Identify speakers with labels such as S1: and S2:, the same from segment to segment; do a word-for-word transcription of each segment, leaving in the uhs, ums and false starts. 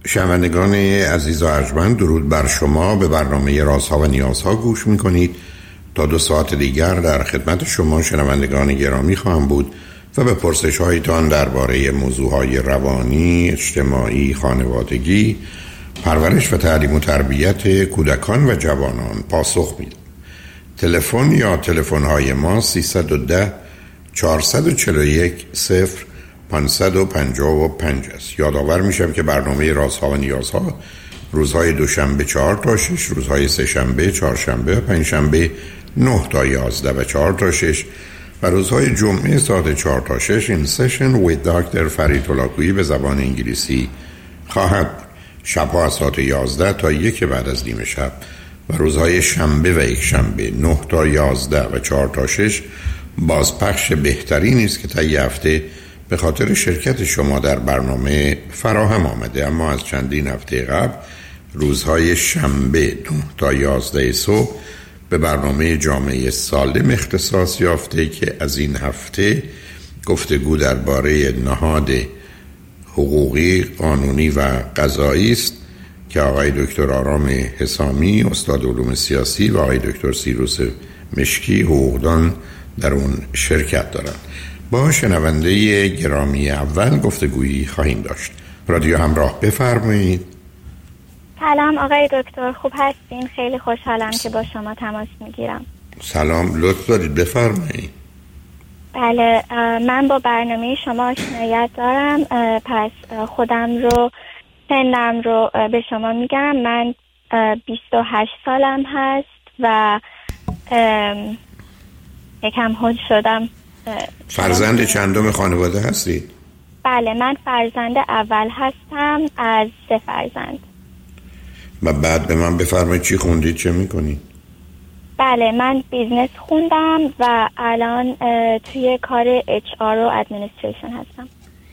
S1: شنوندگان عزیز و ارجمند، درود بر شما. به برنامه رازها و نیازها گوش میکنید. تا دو ساعت دیگر در خدمت شما شنوندگان گرامی خواهم بود و به پرسش هایتان درباره موضوعهای روانی، اجتماعی، خانوادگی، پرورش و تعلیم و تربیت کودکان و جوانان پاسخ میدم. تلفن یا تلفن های ما سیصد و ده چهارصد و چهل و یک صفر پانصد و پنجاه و پنج است. یادآور میشم که برنامه رازها و نیازها روزهای دوشنبه چهار تا شش، روزهای سه شنبه، چهارشنبه و پنجشنبه نه تا یازده و چهار تا شش و روزهای جمعه ساعت چهار تا شش این سشن وید دکتر فرید هلاکویی به زبان انگلیسی خواهد. شبها از ساعت یازده تا یک بعد از نیمه شب و روزهای شنبه و یک شنبه نه تا یازده و چهار تا شش بازپخش بهترین است که طی هفته به خاطر شرکت شما در برنامه فراهم آمده. اما از چندین هفته قبل روزهای شنبه نه تا یازده صبح به برنامه جامعه سالم اختصاص یافته که از این هفته گفتگو درباره نهاد حقوقی، قانونی و قضایی است که آقای دکتر آرام حسامی استاد علوم سیاسی و آقای دکتر سیروس مشکی حقوقدان در اون شرکت دارند. با شنونده گرامی اول گفتگویی خواهیم داشت. رادیو همراه، بفرمایید.
S2: سلام آقای دکتر، خوب هستین؟ خیلی خوشحالم که با شما تماس میگیرم.
S1: سلام، لطف دارید، بفرمایید.
S2: بله، من با برنامه شما آشناییت دارم، پس خودم رو سنم رو به شما میگم. من بیست و هشت سالم هست و یکم هول شدم.
S1: فرزند چندم خانواده هستید؟
S2: بله، من فرزند اول هستم از سه فرزند.
S1: و بعد به من بفرمایید چی خوندید، چه میکنید؟
S2: بله، من بیزنس خوندم و الان توی کار اچ آر و ادمنستریشن هستم.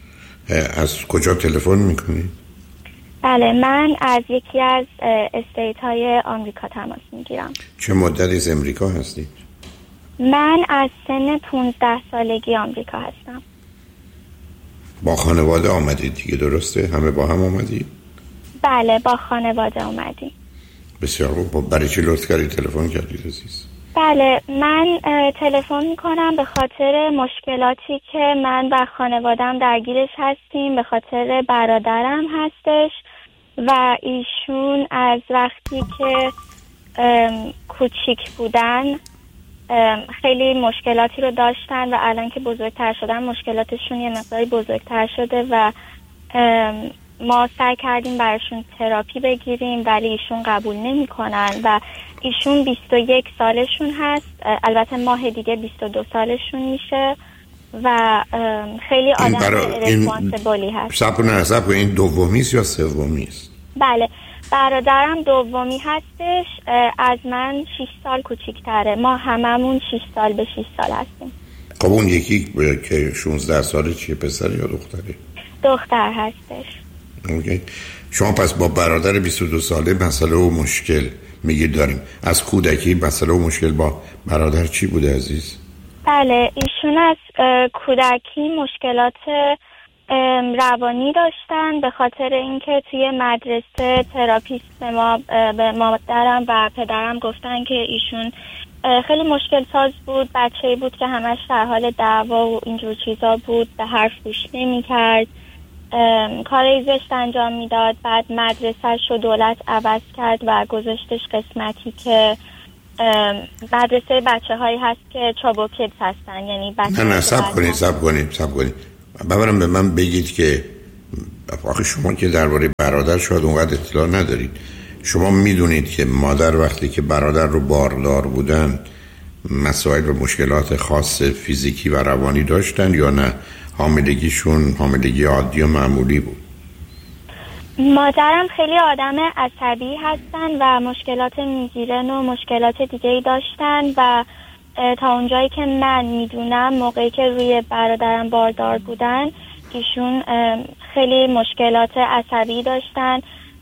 S1: از کجا تلفن میکنید؟
S2: بله، من از یکی از استیت های آمریکا تماس میگیرم.
S1: چه مدتی از امریکا هستید؟
S2: من از سن پونزده سالگی آمریکا هستم.
S1: با خانواده آمدید دیگه، درسته؟ همه با هم آمدید؟
S2: بله، با خانواده آمدیم.
S1: بسیار خوب. برای چی لطف کردید تلفن کردید عزیز؟
S2: بله، من تلفن میکنم به خاطر مشکلاتی که من و خانوادم درگیرش هستیم. به خاطر برادرم هستش و ایشون از وقتی که کوچیک بودن خیلی مشکلاتی رو داشتن و الان که بزرگتر شدن مشکلاتشون یه مقداری بزرگتر شده و ما سعی کردیم براشون تراپی بگیریم ولی ایشون قبول نمی کنن و ایشون بیست و یک سالشون هست. البته ماه دیگه بیست و دو سالشون میشه و خیلی آدم ریسپانسیبلی هست.
S1: سب نه سب این دومیست یا سومیست؟
S2: بله، برادرم دومی هستش، از من شش سال کوچیک‌تره. ما هممون شش سال به شش سال هستیم.
S1: خب اون یکی که شانزده ساله چیه، پسر یا دختره؟
S2: دختر هستش.
S1: اوکی. شما پس با برادر بیست و دو ساله مسئله و مشکل میگید داریم. از کودکی مسئله و مشکل با برادر چی بوده عزیز؟
S2: بله، ایشون از کودکی مشکلات روانی داشتن به خاطر اینکه توی مدرسه تراپیست ما به مادرم و پدرم گفتن که ایشون خیلی مشکل ساز بود، بچه‌ای بود که همش در حال دعوا و اینجور چیزا بود، به حرف گوش نمی‌کرد، کارای زشت انجام میداد. بعد مدرسه‌ش رو دولت عوض کرد و گذاشتش قسمتی که مدرسه بچه‌هایی هست که چابوکیدز هستن، یعنی بچه
S1: نه نه سب کنید سب کنید سب کنید ببرم به من بگید که آخه شما که درباره برادر شاید اونقدر اطلاع ندارید. شما میدونید که مادر وقتی که برادر رو باردار بودن مسائل و مشکلات خاص فیزیکی و روانی داشتن یا نه حاملگیشون حاملگی عادی و معمولی بود؟
S2: مادرم خیلی آدم عصبی هستن و مشکلات میگیرن و مشکلات دیگه‌ای داشتن و تا اونجایی که من میدونم موقعی که روی برادرم باردار بودن ایشون خیلی مشکلات عصبی داشتن.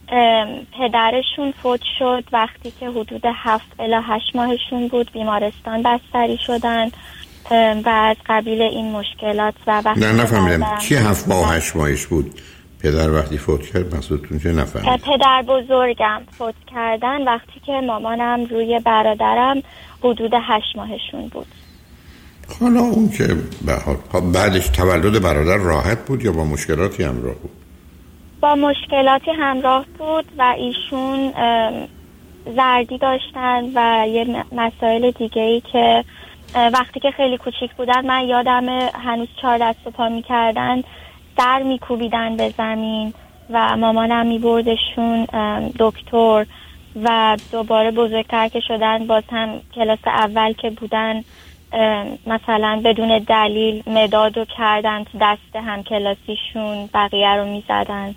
S2: پدرشون فوت شد وقتی که حدود هفت الی هشت ماهشون بود، بیمارستان بستری شدن و از قبیل این مشکلات و وقتی
S1: نه نفهمیدم کی هفت ماه و هشت ماهش بود؟ پدر وقتی فوت کرد مقصودتون چه؟ نفهمیدم.
S2: پدر بزرگم فوت کردن وقتی که مامانم روی برادرم حدود هشت ماهشون بود.
S1: حالا اون که بعدش تولد برادر راحت بود یا با مشکلاتی همراه بود؟
S2: با مشکلاتی همراه بود و ایشون زردی داشتن و یه مسائل دیگه ای که وقتی که خیلی کوچیک بودن من یادم هنوز چهار دست و پا میکردن سر میکوبیدن به زمین و مامانم میبردشون دکتر و دوباره بزرگتر که شدن باز هم کلاس اول که بودن مثلا بدون دلیل مدادو کردن تو دست هم کلاسیشون بقیه رو میزدن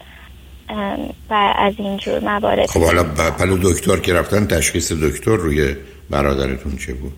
S2: و از اینجور موارد.
S1: خب حالا پلو دکتر که رفتن تشخیص دکتر روی برادرتون چه بود؟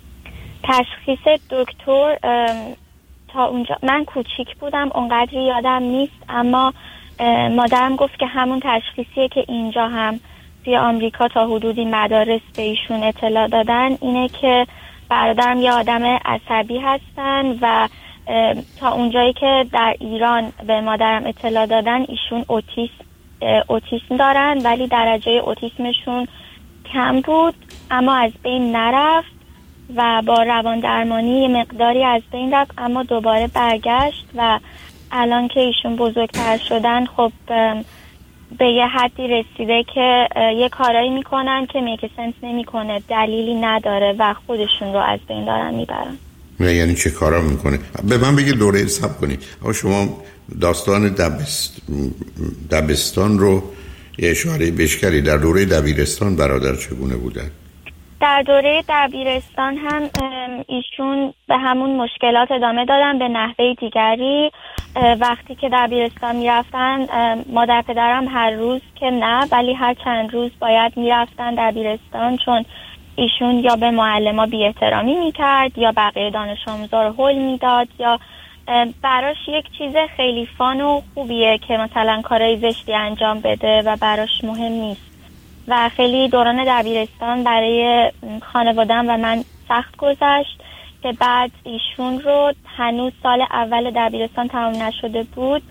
S2: تشخیص دکتر تا اونجا من کوچیک بودم اونقدری یادم نیست، اما مادرم گفت که همون تشخیصیه که اینجا هم توی آمریکا تا حدودی مدارس به ایشون اطلاع دادن، اینه که برادرم یه آدم عصبی هستن و تا اونجایی که در ایران به مادرم اطلاع دادن ایشون اوتیسم اوتیسم دارن ولی درجه اوتیسمشون کم بود اما از بین نرفت و با روان درمانی مقداری از بین رفت اما دوباره برگشت و الان که ایشون بزرگتر شدن خب به یه حدی رسیده که یه کارایی میکنن که میک سنس نمیکنه، دلیلی نداره و خودشون رو از بین دارن میبرن.
S1: نه یعنی چه کارا میکنه؟ به من بگید دوره حساب کنید. اما شما داستان دبست... دبستان رو یه اشاره بشکری. در دوره دبیرستان برادر چگونه بودن؟
S2: در دوره دبیرستان هم ایشون به همون مشکلات ادامه دادن به نحوه دیگری. وقتی که دبیرستان میرفتن مادر پدرم هر روز که نه ولی هر چند روز باید میرفتن دبیرستان چون ایشون یا به معلما بی احترامی میکرد یا بقیه دانش آموزا رو هول میداد یا براش یک چیز خیلی فان و خوبیه که مثلا کارهای زشتی انجام بده و براش مهم نیست و خیلی دوران دبیرستان برای خانواده‌ام و من سخت گذشت که بعد ایشون رو هنوز سال اول دبیرستان تمام نشده بود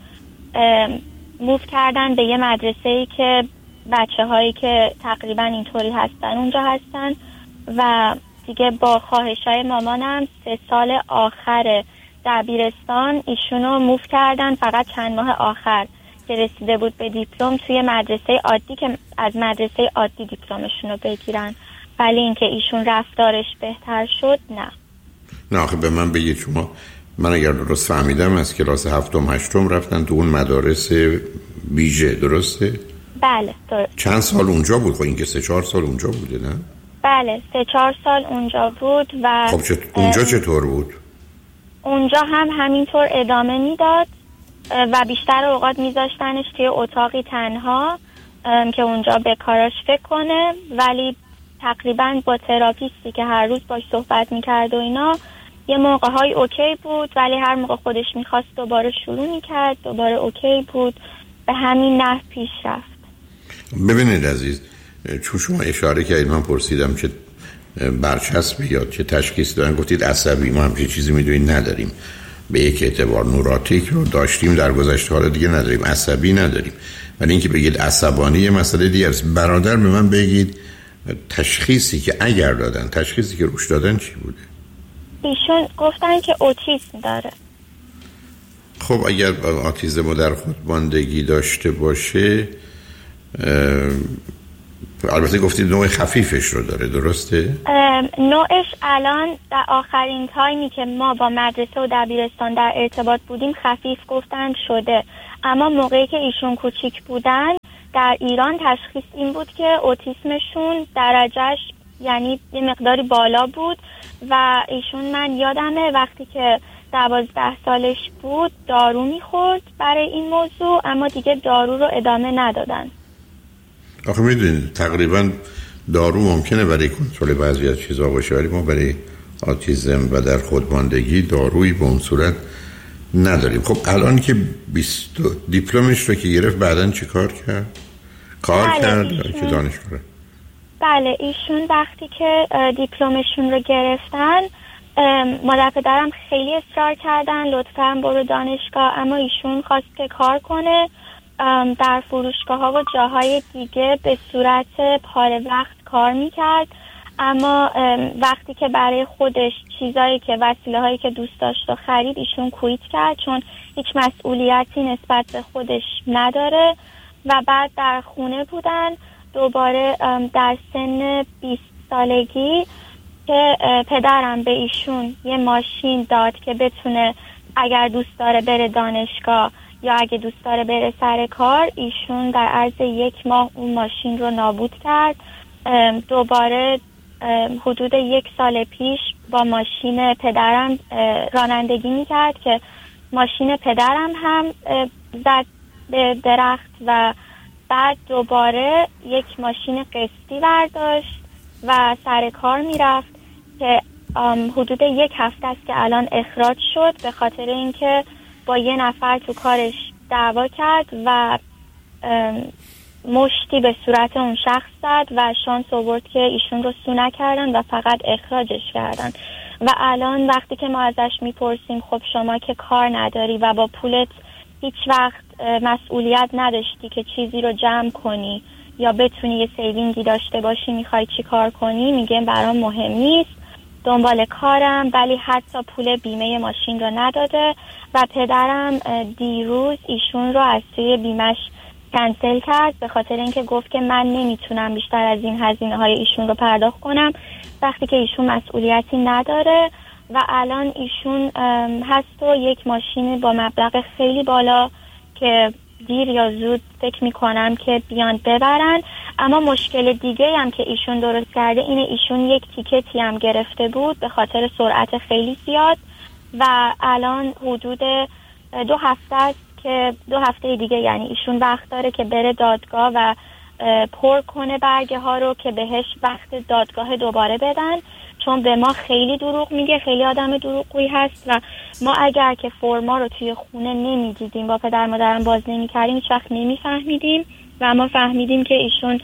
S2: موو کردن به یه مدرسه‌ای که بچه هایی که تقریبا اینطوری هستن اونجا هستن و دیگه با خواهش های مامانم سه سال آخر دبیرستان ایشونو موو کردن فقط چند ماه آخر که رسیده بود به دیپلم توی مدرسه عادی که از مدرسه عادی دیپلمشون رو بگیرن ولی اینکه ایشون رفتارش بهتر شد نه.
S1: نه آخه به من بگید شما من اگر درست فهمیدم از کلاس هفتم هشتم رفتن تو اون مدارس ویژه درسته؟
S2: بله درست.
S1: چند سال اونجا بود؟ خب این که سه چهار سال اونجا بوده نه؟
S2: بله سه چهار سال اونجا بود و
S1: خب چط... اونجا چطور بود؟
S2: اونجا هم همینطور ادامه میداد و بیشتر اوقات میذاشتنش توی اتاقی تنها که اونجا به کاراش فکر کنه ولی تقریبا با تراپیستی که هر روز باش صحبت میکرد و اینا یه موقع های اوکی بود ولی هر موقع خودش میخواست دوباره شروع میکرد دوباره اوکی بود به همین نحو پیش رفت.
S1: ببینید عزیز چون شما اشاره کردید من پرسیدم چه برچسبی یا چه تشخیص دارن گفتید عصبی ما همچین چیزی میدونید نداریم به یک اعتبار نوراتیک رو داشتیم در گذشته حالا دیگه نداریم عصبی نداریم ولی اینکه بگید عصبانی یه مسئله دیگه است. برادر به من بگید تشخیصی که اگر دادن تشخیصی که روش دادن چی بوده؟
S2: ایشون گفتن که اوتیسم داره.
S1: خب اگر آتیزم در خودماندگی داشته باشه البته گفتید نوع خفیفش رو داره درسته؟
S2: نوعش الان در آخرین تایمی که ما با مدرسه و دبیرستان در ارتباط بودیم خفیف گفتن شده اما موقعی که ایشون کوچیک بودن در ایران تشخیص این بود که اوتیسمشون درجهش یعنی یه مقداری بالا بود و ایشون من یادمه وقتی که دوازده سالش بود دارو میخورد برای این موضوع اما دیگه دارو رو ادامه ندادن.
S1: آخه میدونید تقریبا دارو ممکنه برای کنترل بعضی از چیزا باشه ولی ما برای آتیزم و در خودماندگی دارویی به اون صورت نداریم. خب الان که بیست دیپلمش رو که گرفت بعدن چی کار کرد؟ کار
S2: بله
S1: کرد
S2: ایشون...
S1: که دانشگاه؟
S2: بله ایشون وقتی که دیپلمشون رو گرفتن مادر پدرم خیلی اصرار کردن لطفاً برو دانشگاه اما ایشون خواست که کار کنه در فروشگاه ها و جاهای دیگه به صورت پاره وقت کار میکرد، اما وقتی که برای خودش چیزایی که وسیله هایی که دوست داشت و خرید ایشون کویت کرد، چون هیچ مسئولیتی نسبت به خودش نداره. و بعد در خونه بودن دوباره در سن بیست سالگی که پدرم به ایشون یه ماشین داد که بتونه اگر دوست داره بره دانشگاه یا اگه دوست داره بره سر کار. ایشون در عرض یک ماه اون ماشین رو نابود کرد. دوباره حدود یک سال پیش با ماشین پدرم رانندگی میکرد که ماشین پدرم هم زد به درخت و بعد دوباره یک ماشین قسطی برداشت و سر کار میرفت که حدود یک هفته است که الان اخراج شد به خاطر اینکه با یه نفر تو کارش دعوا کرد و مشتی به صورت اون شخص زد و شانس آورد که ایشون رو سو نکردن و فقط اخراجش کردن. و الان وقتی که ما ازش میپرسیم خب شما که کار نداری و با پولت هیچ وقت مسئولیت نداشتی که چیزی رو جمع کنی یا بتونی یه سیوینگی داشته باشی، میخوای چی کار کنی؟ میگه برام مهم نیست، دنبال کارم، ولی حتی پول بیمه ماشین رو نداده. و پدرم دیروز ایشون رو از توی بیمش کنسل کرد به خاطر اینکه گفت که من نمیتونم بیشتر از این هزینه های ایشون رو پرداخت کنم وقتی که ایشون مسئولیتی نداره. و الان ایشون هست و یک ماشین با مبلغ خیلی بالا که دیر یا زود فکر میکنم که بیان ببرن. اما مشکل دیگه هم که ایشون درست کرده اینه ایشون یک تیکتی هم گرفته بود به خاطر سرعت خیلی زیاد و الان حدود دو هفته است که دو هفته دیگه یعنی ایشون وقت داره که بره دادگاه و پر کنه برگه ها رو که بهش وقت دادگاه دوباره بدن، چون به ما خیلی دروغ میگه، خیلی آدم دروغگویی هست و ما اگر که فرما رو توی خونه نمیدیدیم با پدر مادرم باز نمیکردیم هیچ وقت نمیفهمیدیم و ما فهمیدیم که ایشون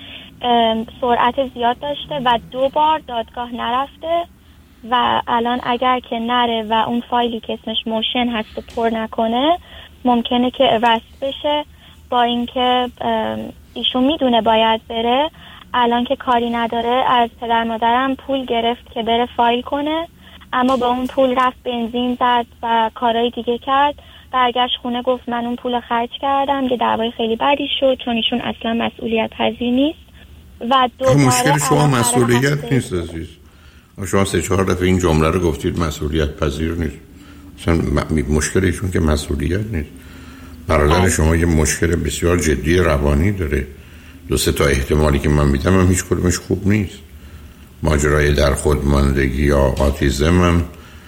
S2: سرعت زیاد داشته و دو بار دادگاه نرفته و الان اگر که نره و اون فایلی که اسمش موشن هست و پر نکنه ممکنه که ارست بشه. با اینکه ایشون میدونه باید بره، الان که کاری نداره از پدر مادرم پول گرفت که بره فایل کنه، اما با اون پول رفت بنزین زد و کارهای دیگه کرد. برگشت خونه گفت من اون پول خرج کردم، که دعوای خیلی بدی شد چون ایشون اصلا مسئولیت پذیر نیست. و دوباره
S1: مشکل شما مسئولیت نیست عزیز. شما سه چهار دفعه این جمله رو گفتید مسئولیت پذیر نیست. اصلا مشکل ایشون که مسئولیت نیست. برادر شما یه مشکل بسیار جدی روانی داره. دو سه تا احتمالی که من میدم هم هیچ کدومش خوب نیست. ماجرای در خودماندگی یا آتیزم هم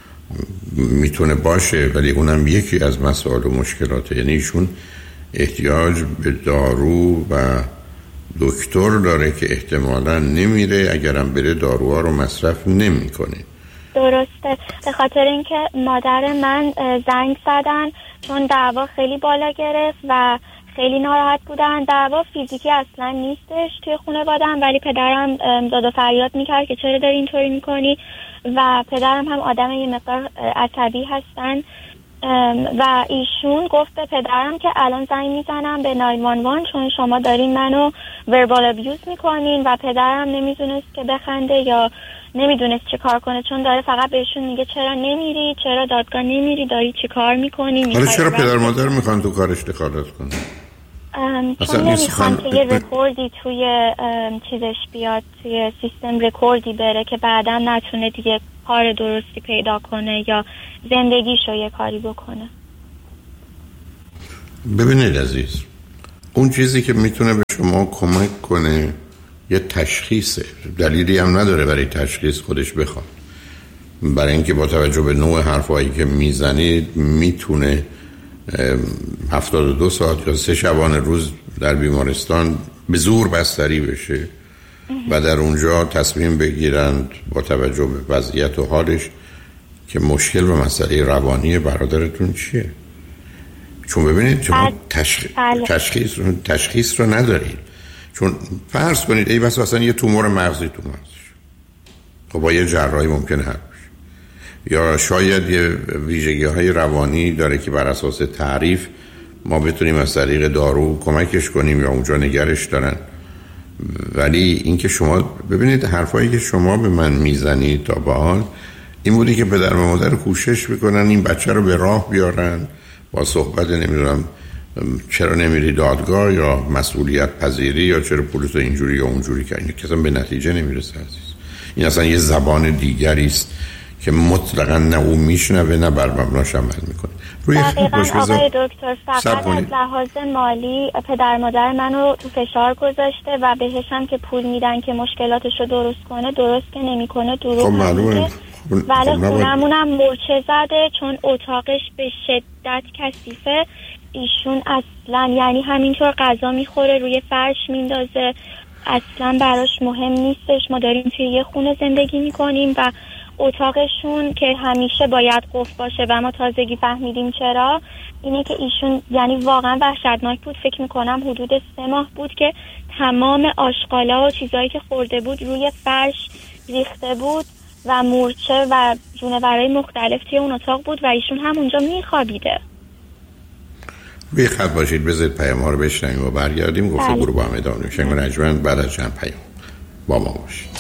S1: میتونه باشه، ولی اونم یکی از مسائل و مشکلاته. یعنی ایشون احتیاج به دارو و دکتر داره که احتمالاً نمیره، اگرم بره داروها رو مصرف نمیکنه.
S2: درسته، به خاطر اینکه مادر من زنگ زدن چون دعوا خیلی بالا گرفت و خیلی ناراحت بودن. دعوا فیزیکی اصلا نیستش توی خانواده‌ام، ولی پدرم داد و فریاد میکرد که چرا داری اینطوری میکنی و پدرم هم آدم یه مقدار عصبی هستن و ایشون گفت به پدرم که الان زنگ میزنم به نه یک یک چون شما دارین منو وربال ابیوز میکنین و پدرم نمیدونست که بخنده یا نمیدونست چه کار کنه، چون داره فقط بهشون میگه چرا نمیری، چرا دادگاه نمیری، داری چی کار میکنی.
S1: حالا چرا پدر مادر میخوان تو کارش دخالت کنن؟
S2: چون نمیخوان که یه رکوردی توی چیزش بیاد، توی سیستم رکوردی بره که بعدا نتونه دیگه کار درستی پیدا کنه یا زندگیشو یه کاری بکنه.
S1: ببینید عزیز، اون چیزی که میتونه به شما کمک کنه یه تشخیصه. دلیلی هم نداره برای تشخیص خودش بخواد، برای اینکه با توجه به نوع حرفایی که میزنید میتونه هفتاد و دو ساعت یا سه شبانه روز در بیمارستان به زور بستری بشه و در اونجا تصمیم بگیرند با توجه به وضعیت و حالش که مشکل و مسئله روانی برادرتون چیه. چون ببینید شما تشخیص, تشخیص, تشخیص رو ندارید. چون فرض کنید ای بس اصلا یه تومور مغزی تو مغزش، خب با یه جراحی ممکنه حل بشه، یا شاید یه ویژگی های روانی داره که بر اساس تعریف ما بتونیم از طریق دارو کمکش کنیم یا اونجا نگرش دارن. ولی اینکه شما ببینید حرفایی که شما به من میزنید تا به حال این بودی که پدر و مادر کوشش میکنن این بچه رو به راه بیارن با صحبت نمیدونم چرا نمیری دادگاه یا مسئولیت پذیری یا چرا پولتو اینجوری یا اونجوری کردی، که اصلا به نتیجه نمیرسه عزیز. این اصلا یه زبان دیگری است که مطلقاً نه او میشنوه نه بر مبناش عمل میکنه. روی
S2: دقیقاً آقای دکتر، فقط از لحاظ مالی پدر مادر منو تو فشار گذاشته و بهش هم که پول میدن که مشکلاتشو درست کنه، درست که نمیکنه، دروغ میگه. ولی خونمونم مورچه زده چون اتاقش به شدت کثیفه. ایشون اصلا یعنی همینطور غذا میخوره روی فرش میندازه، اصلا براش مهم نیستش. ما داریم توی یه خونه زندگی میکنیم و اتاقشون که همیشه باید قفل باشه و ما تازگی فهمیدیم چرا، اینه که ایشون یعنی واقعا وحشتناک بود. فکر میکنم حدود سه ماه بود که تمام آشغالا و چیزایی که خورده بود روی فرش ریخته بود و مورچه و جونورای مختلف توی اون اتاق بود و ایشون هم اونجا میخوابیده.
S1: روی خط باشید، بذارید پیام ها رو بشنویم و برگردیم گفتگو رو با هم ادامه بدیم. شنگ رجمن بعد از چند پیام با ما باشید.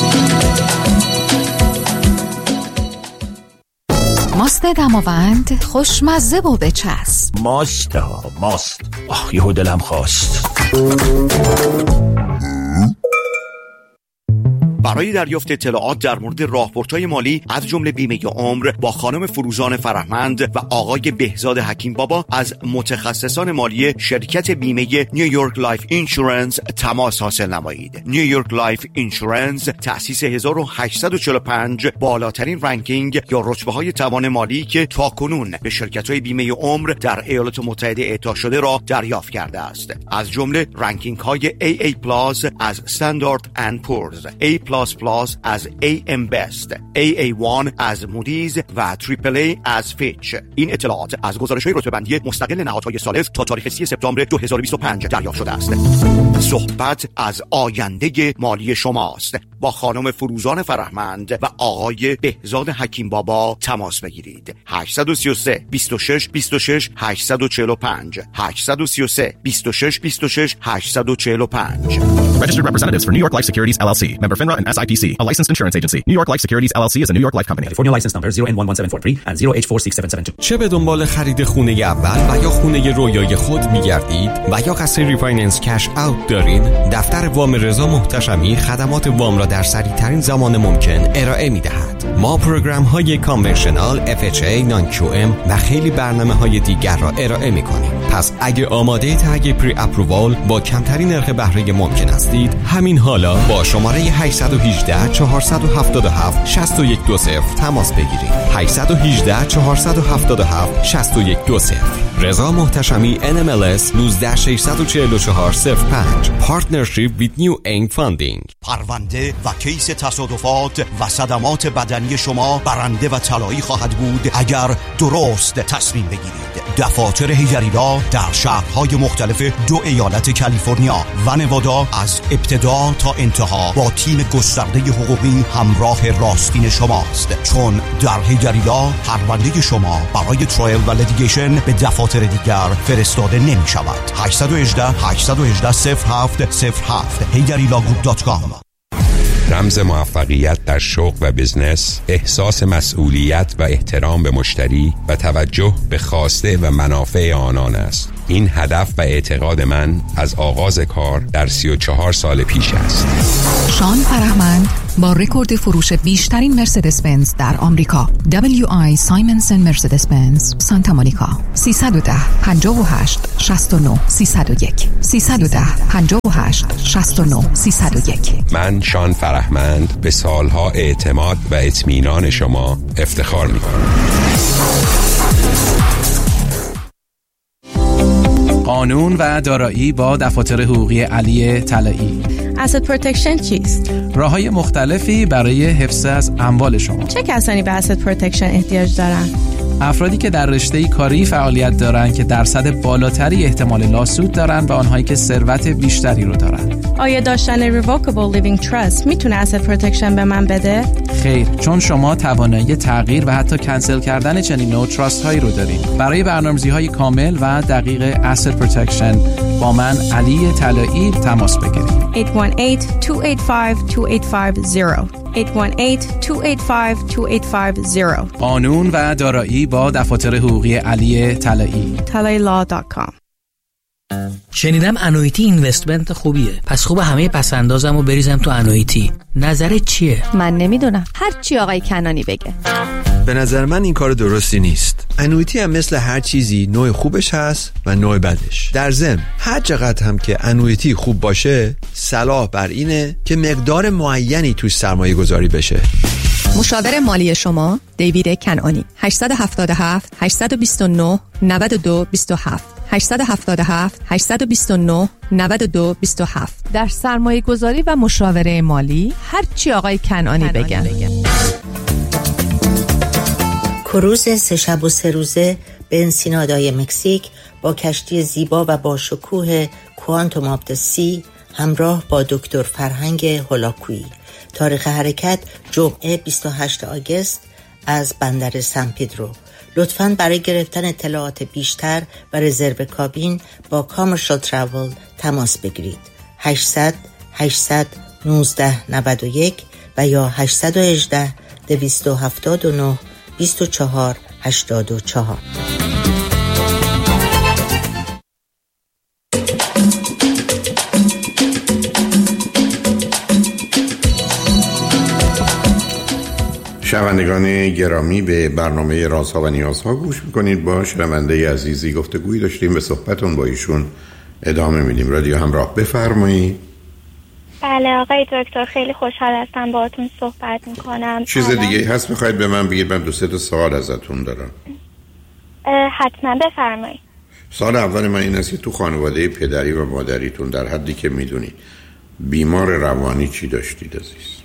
S3: ماست دماوند خوشمزه و بچسب.
S4: ماست ها ماست. آخ یهو دلم خواست. برای دریافت اطلاعات در مورد راهبردهای مالی از جمله بیمه عمر با خانم فروزان فرهمند و آقای بهزاد حکیم بابا از متخصصان مالی شرکت بیمه نیویورک لایف اینشورنس تماس حاصل نمایید. نیویورک لایف اینشورنس تأسیس هزار و هشتصد و چهل و پنج، بالاترین رنکینگ یا رتبه های توان مالی که تاکنون به شرکت‌های بیمه عمر در ایالات متحده اعطا شده را دریافت کرده است. از جمله رنکینگ های ای ای پلاس از استاندارد اند پورز، A پلاس پلاس از ای ام Best، ای ای وان از مودیز و تریپل ای از فیچ. این اطلاعات از گزارش‌های رتبه‌بندی مستقل نهادهای ثالث تا تاریخ سی سپتامبر دو هزار و بیست و پنج دریافت شده است. صحبت از آینده مالی شماست. با خانم فروزان فرهمند و آقای بهزاد حکیم بابا تماس بگیرید. هشت سه سه بیست و شش بیست و شش هشت چهار پنج هشت سه سه بیست و شش بیست و شش هشت چهار پنج.
S5: Registered representatives for New York Life Securities L L C. Member FINRA and S I P C. A licensed insurance agency. New York Life Securities L L C is a New York Life company.
S6: California license number zero N one one seven four three and zero H four six seven seven two.
S7: چه به دنبال خرید خونه اول و یا خونه رویای خود می‌گردید و یا قصد ریفایننس کش اوت دارید، دفتر وام رضا محتشمی خدمات وام را در سریع‌ترین زمان ممکن ارائه می‌دهد. ما پروگرام‌های کانونشنال، اف اچ ای، نان کیو ام و خیلی برنامه‌های دیگر را ارائه می‌کنیم. پس اگه آماده تگ پری اپرووال با کمترین نرخ بهره ممکن هستید، همین حالا با شماره هشت یک هشت چهار هفت هفت شش یک دو صفر تماس بگیرید. هشت یک هشت چهار هفت هفت شش یک دو صفر. رضا محتشمی ان ام ال اس یک نه شش چهار چهار صفر پنج. Partnership with New Eng Funding.
S4: پرونده و کیس تصادفات و صدمات بدنی شما برنده و طلایی خواهد بود اگر درست تصمیم بگیرید. دفاتر هیجریلا در شهرهای مختلف دو ایالت کالیفرنیا و نوادا از ابتدا تا انتها با تیم گسترده حقوقی همراه راستین شماست، چون در هیجریلا پرونده شما برای ترایل و لیتیگیشن به دفاتر دیگر فرستاده نمی شود. هشت یک هشت هشت یک هشت صفر هفت صفر هفت هیجریلا گروپ دات کام.
S8: رمز موفقیت در شغل و بزنس احساس مسئولیت و احترام به مشتری و توجه به خواسته و منافع آنان است. این هدف و اعتقاد من از آغاز کار در سی و چهار سال پیش است.
S3: شان فرهمند با رکورد فروش بیشترین مرسدس بنز در آمریکا، دبلیو آی سایمنسن مرسدس بنز سانتا مونیکا. سه یک صفر پنجاه و هشت شصت و نه سیصد و یک سه یک صفر پنجاه و هشت شصت و نه سیصد و یک.
S8: من شان فرهمند به سالها اعتماد و اطمینان شما افتخار می‌کنم.
S9: قانون و دارایی با دفاتر حقوقی علی طلایی.
S10: asset protection چیست؟
S9: راه‌های مختلفی برای حفظ از اموال شما.
S10: چه کسانی به asset protection احتیاج دارند؟
S9: افرادی که در رشته کاری فعالیت دارند که درصد بالاتری احتمال لاسود دارند و آنهایی که ثروت بیشتری رو دارند.
S10: آیا داشتن Revocable Living Trust میتونه Asset Protection به من بده؟
S9: خیر، چون شما توانایی تغییر و حتی کنسل کردن چنین نوع تراست هایی رو دارین. برای برنامه‌ریزی های کامل و دقیق Asset Protection با من علی طلایی تماس بگیرید.
S10: هشت یک هشت دو هشت پنج دو هشت پنج صفر هشت یک هشت دو هشت پنج دو هشت پنج صفر
S9: قانون و دارایی با دفاتر حقوقی علی طلایی
S10: طلایی لا دات کام.
S11: شنیدم انویتی اینوستمنت خوبیه، پس خوب همه پسندازم و بریزم تو انویتی. نظرت چیه؟
S12: من نمیدونم، هر چی آقای کنانی بگه.
S13: به نظر من این کار درستی نیست. انویتی هم مثل هر چیزی نوع خوبش هست و نوع بدش. در ضمن هر چقدر هم که انویتی خوب باشه، صلاح بر اینه که مقدار معینی توش سرمایه گذاری بشه.
S3: مشاور مالی شما دیوید کنانی. هشت هفت هفت هشت دو نه نه دو دو هفت هشت هفت هفت هشت دو نه نه دو دو هفت. در سرمایه گذاری و مشاوره مالی هر چی آقای کنانی, کنانی بگن, بگن.
S14: کروز سه شب و سه روزه به انسینادای مکزیک با کشتی زیبا و با شکوه کوانتوم آف د سی همراه با دکتر فرهنگ هولاکویی. تاریخ حرکت جمعه بیست و هشتم آگوست از بندر سن پدرو. لطفاً برای گرفتن اطلاعات بیشتر و رزرو کابین با کامرشال تراول تماس بگیرید. هشتصد هشتصد نوزده نود و یک و یا هشتصد و هجده دویست و هفتاد و نه بیست و چهار هشتاد و چهار.
S1: شنوندگان گرامی، به برنامه رازها و نیازها گوش میکنید. با شنونده عزیزی گفتگویی داشتیم، به صحبتون با ایشون ادامه میدیم. رادیو همراه، بفرمایید.
S2: بله آقای دکتر، خیلی خوشحال هستم باهاتون صحبت میکنم.
S1: چیز دیگه هست میخواید به من بگید؟ من دو سه تا سوال ازتون دارم.
S2: حتما بفرمایید.
S1: سوال اول من این است که تو خانواده پدری و مادریتون در حدی که میدونید بیمار روانی چی داشتید عزیز؟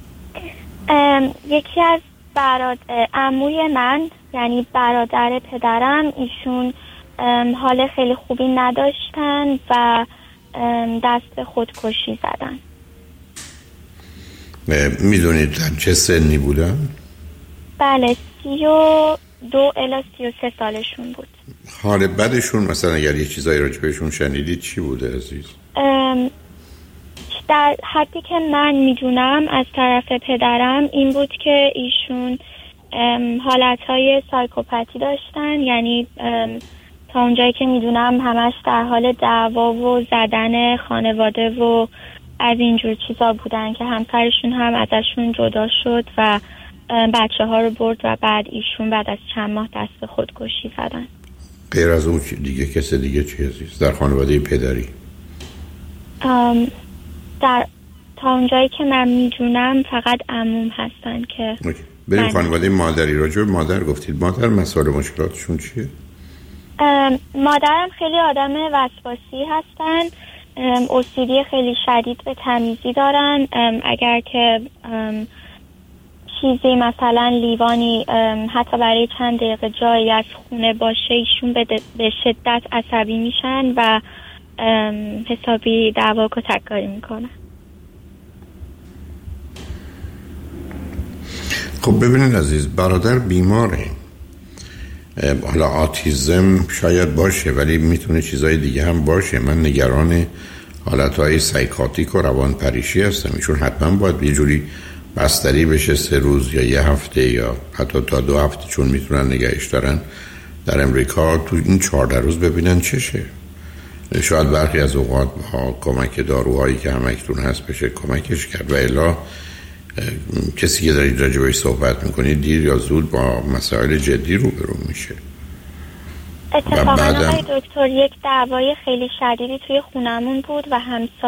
S2: یکی از برادر عموی من، یعنی برادر پدرم، ایشون حال خیلی خوبی نداشتن و دست خودکشی زدن.
S1: میدونید در چه سنی بودن؟
S2: بله، سی و دو الی سی و سه سالشون بود.
S1: حال بدشون مثلا اگر یه چیزایی راجع بهشون شنیدید چی بوده عزیز؟
S2: در حدی که من میدونم از طرف پدرم این بود که ایشون حالتهای سایکوپاتی داشتن، یعنی تا اونجایی که میدونم همش در حال دعوا و زدن خانواده و از اینجور چیزا بودن که همسرشون هم ازشون جدا شد و بچه ها رو برد و بعد ایشون بعد از چند ماه دست خودکشی زدن.
S1: غیر از اون دیگه کسی دیگه چی عزیز در خانواده پدری؟
S2: در تا اونجایی که من میدونم فقط عموم هستن که
S1: بریم خانواده مادری. راجع به مادر گفتید، مادر مسائل مشکلاتشون چیه؟
S2: مادرم خیلی آدم وسواسی هستن، اوسیدی خیلی شدید به تمیزی دارن. اگر که چیزی مثلا لیوانی حتی برای چند دقیقه جایی از خونه باشه ایشون به شدت عصبی میشن و حسابی دعوا و تکراری میکنن.
S1: خب ببینید عزیز، برادر بیماره، حالا آتیزم شاید باشه ولی میتونه چیزای دیگه هم باشه. من نگران حالتهای سایکاتیک و روان پریشی هستم. ایشون حتما باید یه جوری بستری بشه، سه روز یا یه هفته یا حتی تا دو هفته، چون میتونن نگهش دارن در امریکا، تو این چهارده روز ببینن چشه. شاید برخی از اوقات با کمک داروهایی که همکنون هست بشه کمکش کرد و الا کسی که دارید راجع بهش صحبت میکنید دیر یا زود با مسائل جدی روبرو میشه.
S2: اتفاقا آقای دکتر یک دعوای خیلی شدیدی توی خونمون بود و همسایه